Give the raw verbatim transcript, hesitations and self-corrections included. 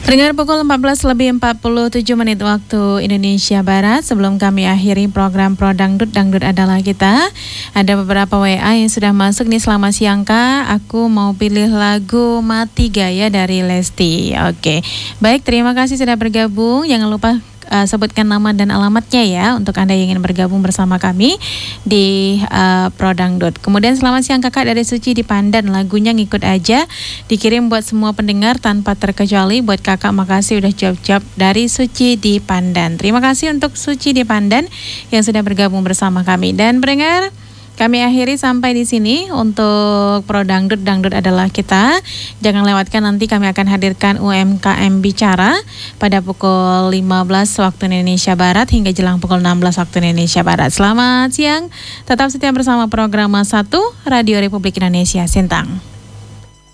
Pendengar pukul empat belas lebih empat puluh tujuh menit waktu Indonesia Barat. Sebelum kami akhiri program Pro Dangdut, Dangdut adalah kita. Ada beberapa W A yang sudah masuk nih. Selamat siang Kak, aku mau pilih lagu Mati Gaya dari Lesti. Oke, baik, terima kasih sudah bergabung. Jangan lupa Uh, sebutkan nama dan alamatnya ya untuk Anda yang ingin bergabung bersama kami di uh, Pro Dangdut. Kemudian selamat siang kakak dari Suci di Pandan, lagunya Ngikut Aja dikirim buat semua pendengar tanpa terkecuali. Buat kakak makasih udah jawab-jawab dari Suci di Pandan. Terima kasih untuk Suci di Pandan yang sudah bergabung bersama kami. Dan pendengar, kami akhiri sampai di sini untuk Pro Dangdut, Dangdut adalah kita. Jangan lewatkan, nanti kami akan hadirkan U M K M Bicara pada pukul lima belas waktu Indonesia Barat hingga jelang pukul enam belas waktu Indonesia Barat. Selamat siang, tetap setia bersama program satu Radio Republik Indonesia Sintang.